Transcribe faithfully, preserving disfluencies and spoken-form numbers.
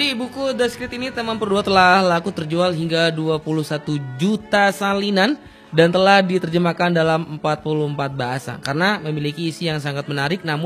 Jadi buku The Secret ini teman berdua telah laku terjual hingga dua puluh satu juta salinan dan telah diterjemahkan dalam empat puluh empat bahasa karena memiliki isi yang sangat menarik namun